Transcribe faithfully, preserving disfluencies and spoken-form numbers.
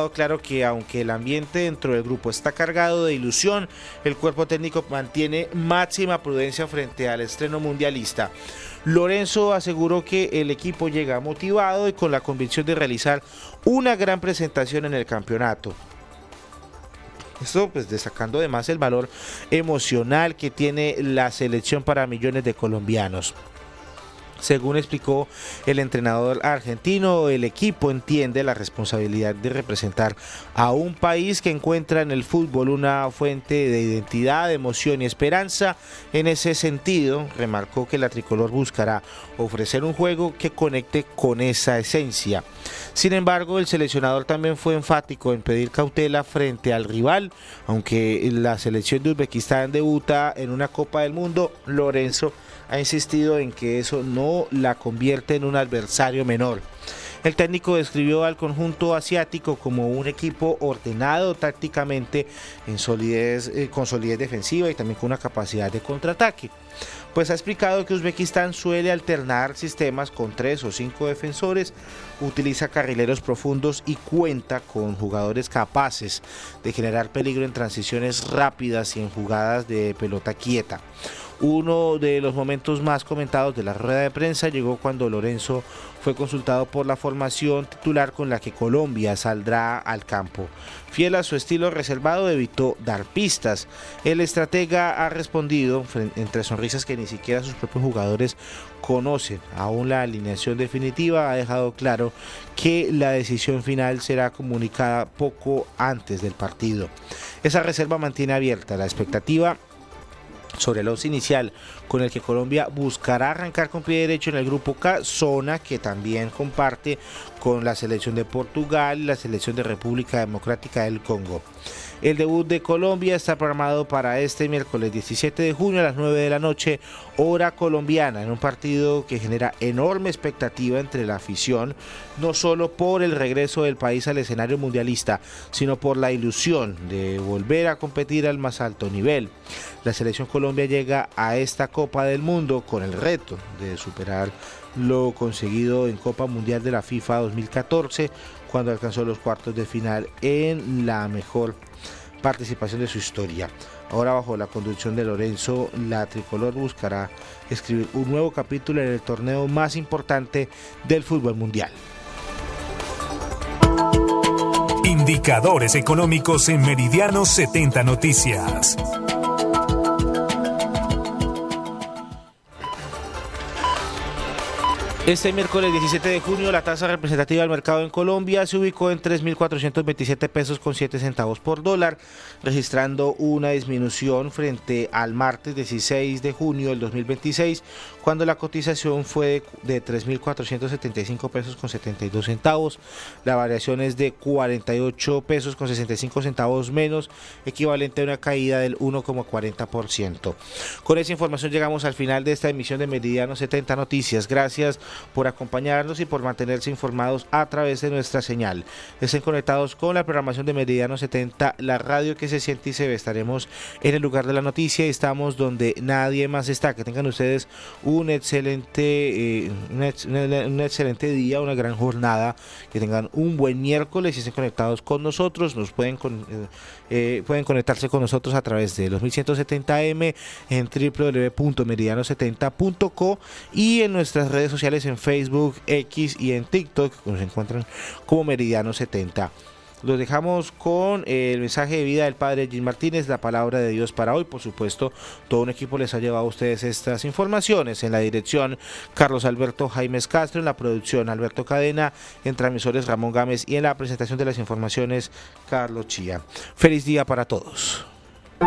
dejado claro que aunque el ambiente dentro del grupo está cargado de ilusión, el cuerpo técnico mantiene máxima prudencia frente al estreno mundialista. Lorenzo aseguró que el equipo llega motivado y con la convicción de realizar una gran presentación en el campeonato. Esto pues destacando además el valor emocional que tiene la selección para millones de colombianos. Según explicó el entrenador argentino, el equipo entiende la responsabilidad de representar a un país que encuentra en el fútbol una fuente de identidad, emoción y esperanza. En ese sentido, remarcó que la tricolor buscará ofrecer un juego que conecte con esa esencia. Sin embargo, el seleccionador también fue enfático en pedir cautela frente al rival. Aunque la selección de Uzbekistán debuta en una Copa del Mundo, Lorenzo ha insistido en que eso no la convierte en un adversario menor. El técnico describió al conjunto asiático como un equipo ordenado tácticamente, en solidez, eh, con solidez defensiva y también con una capacidad de contraataque. Pues ha explicado que Uzbekistán suele alternar sistemas con tres o cinco defensores, utiliza carrileros profundos y cuenta con jugadores capaces de generar peligro en transiciones rápidas y en jugadas de pelota quieta. Uno de los momentos más comentados de la rueda de prensa llegó cuando Lorenzo fue consultado por la formación titular con la que Colombia saldrá al campo. Fiel a su estilo reservado, evitó dar pistas. El estratega ha respondido entre sonrisas que ni siquiera sus propios jugadores conocen. Aún la alineación definitiva ha dejado claro que la decisión final será comunicada poco antes del partido. Esa reserva mantiene abierta la expectativa sobre el once inicial con el que Colombia buscará arrancar con pie derecho en el grupo K, zona que también comparte con la selección de Portugal y la selección de República Democrática del Congo. El debut de Colombia está programado para este miércoles diecisiete de junio a las nueve de la noche, hora colombiana, en un partido que genera enorme expectativa entre la afición, no solo por el regreso del país al escenario mundialista, sino por la ilusión de volver a competir al más alto nivel. La selección Colombia llega a esta Copa del Mundo con el reto de superar lo conseguido en Copa Mundial de la FIFA dos mil catorce, cuando alcanzó los cuartos de final en la mejor participación de su historia. Ahora, bajo la conducción de Lorenzo, la tricolor buscará escribir un nuevo capítulo en el torneo más importante del fútbol mundial. Indicadores económicos en Meridiano setenta Noticias. Este miércoles diecisiete de junio la tasa representativa del mercado en Colombia se ubicó en tres mil cuatrocientos veintisiete pesos con siete centavos por dólar, registrando una disminución frente al martes dieciséis de junio del dos mil veintiséis, cuando la cotización fue de tres mil cuatrocientos setenta y cinco pesos con setenta y dos centavos. La variación es de cuarenta y ocho pesos con sesenta y cinco centavos menos, equivalente a una caída del uno coma cuarenta por ciento. Con esa información llegamos al final de esta emisión de Meridiano setenta Noticias. Gracias por acompañarnos y por mantenerse informados a través de nuestra señal. Estén conectados con la programación de Meridiano setenta, la radio que se siente y se ve. Estaremos en el lugar de la noticia y estamos donde nadie más está. Que tengan ustedes un excelente, eh, un, ex, un excelente día, una gran jornada, que tengan un buen miércoles y estén conectados con nosotros. Nos pueden, con, eh, eh, pueden conectarse con nosotros a través de los mil ciento setenta eme en doble u doble u doble u punto meridiano setenta punto co y en nuestras redes sociales en Facebook, X y en TikTok, nos encuentran como Meridiano setenta. Los dejamos con el mensaje de vida del Padre Jim Martínez, la palabra de Dios para hoy. Por supuesto, todo un equipo les ha llevado a ustedes estas informaciones. En la dirección, Carlos Alberto Jaimes Castro, en la producción, Alberto Cadena, en transmisores, Ramón Gámez y en la presentación de las informaciones, Carlos Chía. Feliz día para todos.